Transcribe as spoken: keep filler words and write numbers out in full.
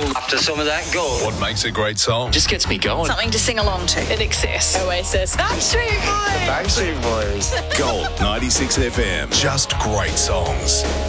After some of that gold. What makes a great song? Just gets me going. Something to sing along to. In Excess. Oasis. Backstreet Boys. Backstreet Boys. Gold ninety-six F M. Just great songs.